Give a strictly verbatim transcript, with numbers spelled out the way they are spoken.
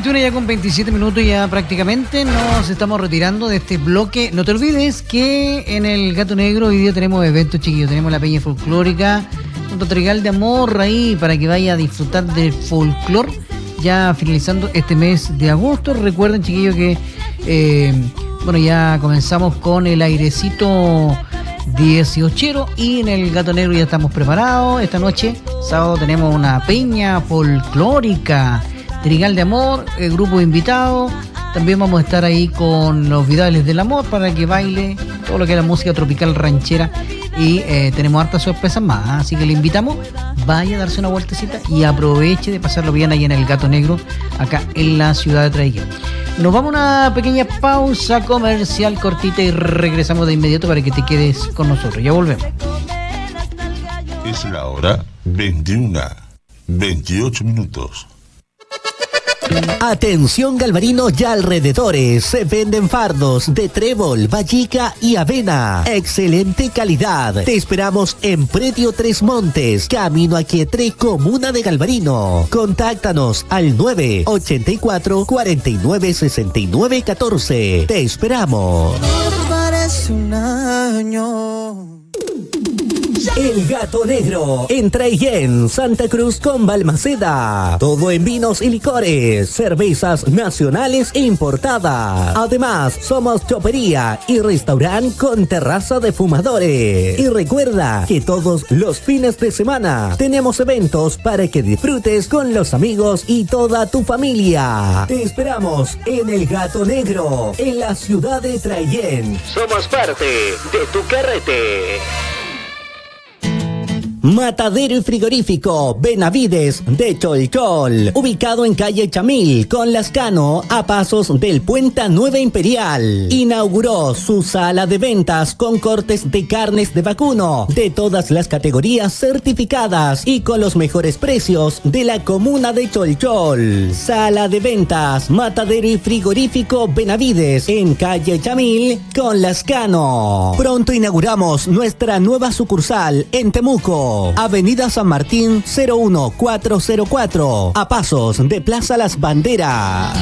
veintiuno ya con veintisiete minutos, ya prácticamente nos estamos retirando de este bloque. No te olvides que en el Gato Negro hoy día tenemos eventos, chiquillos. Tenemos la peña folclórica, un trigal de amor ahí para que vaya a disfrutar del folclor. Ya finalizando este mes de agosto. Recuerden, chiquillos, que eh, bueno, ya comenzamos con el airecito dieciochero y en el Gato Negro ya estamos preparados. Esta noche, sábado, tenemos una peña folclórica, trigal de amor, el grupo invitado. También vamos a estar ahí con los Vidales del Amor para que baile todo lo que es la música tropical ranchera. Y eh, tenemos hartas sorpresas más, así que le invitamos, vaya a darse una vueltecita y aproveche de pasarlo bien ahí en el Gato Negro, acá en la ciudad de Traiguén. Nos vamos a una pequeña pausa comercial cortita y regresamos de inmediato para que te quedes con nosotros. Ya volvemos. Es la hora veintiuno, veintiocho minutos. Atención Galvarino y alrededores, se venden fardos de trébol, vallica y avena. Excelente calidad. Te esperamos en Predio Tres Montes, camino a Quietre, comuna de Galvarino. Contáctanos al nueve ochenta y cuatro, cuarenta y nueve, sesenta y nueve, catorce. Te esperamos. Parece un año. El Gato Negro, en Traiguén, Santa Cruz con Balmaceda. Todo en vinos y licores, cervezas nacionales e importadas. Además, somos chopería y restaurante con terraza de fumadores. Y recuerda que todos los fines de semana tenemos eventos para que disfrutes con los amigos y toda tu familia. Te esperamos en el Gato Negro, en la ciudad de Traiguén. Somos parte de tu carrete. Matadero y frigorífico Benavides de Cholchol, ubicado en calle Chamil con Lascano, a pasos del Puente Nueva Imperial. Inauguró su sala de ventas con cortes de carnes de vacuno de todas las categorías certificadas y con los mejores precios de la comuna de Cholchol. Sala de ventas Matadero y frigorífico Benavides en calle Chamil con Lascano. Pronto inauguramos nuestra nueva sucursal en Temuco, Avenida San Martín cero uno cuatro cero cuatro, a pasos de Plaza Las Banderas.